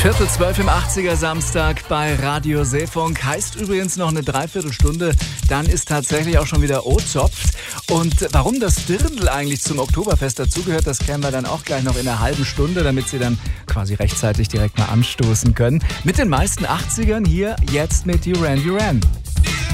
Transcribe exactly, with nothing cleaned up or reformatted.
Viertel zwölf im achtziger Samstag bei Radio Seefunk. Heißt übrigens noch eine Dreiviertelstunde, dann ist tatsächlich auch schon wieder O-Zopft. Und warum das Dirndl eigentlich zum Oktoberfest dazugehört, das klären wir dann auch gleich noch in einer halben Stunde, damit Sie dann quasi rechtzeitig direkt mal anstoßen können. Mit den meisten achtzigern hier jetzt mit Duran Duran.